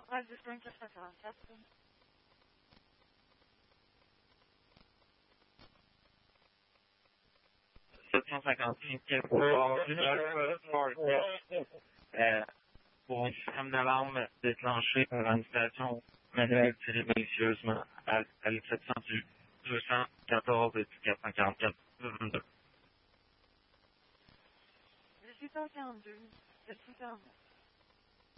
13 du 5 444. 755 pour un système d'alarme déclenché par une station manuelle tirée malicieusement à l'exception du 214 et du 444. 18h42, 7h42.